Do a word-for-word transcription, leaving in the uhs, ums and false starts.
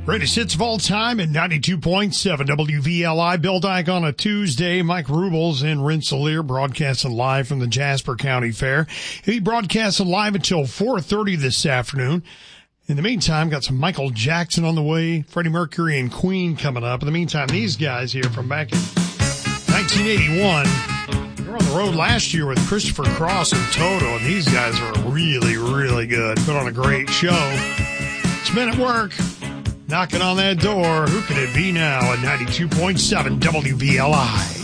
Greatest hits of all time at ninety-two point seven W V L I. Bill Dyke on a Tuesday. Mike Rubles in Rensselaer broadcasting live from the Jasper County Fair. He'll be broadcasting live until four thirty this afternoon. In the meantime, got some Michael Jackson on the way, Freddie Mercury and Queen coming up. In the meantime, these guys here from back in nineteen eighty-one. They were on the road last year with Christopher Cross and Toto, and these guys are really, really good. Put on a great show. It's Men at Work. Knocking on that door. Who could it be now at ninety-two point seven W V L I?